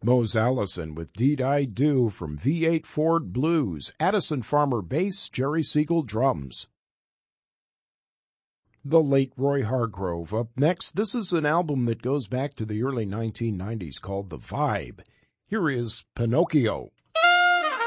Mose Allison with Deed I Do from V8 Ford Blues, Addison Farmer bass, Jerry Siegel drums. The late Roy Hargrove up next. This is an album that goes back to the early 1990s called The Vibe. Here is Pinocchio.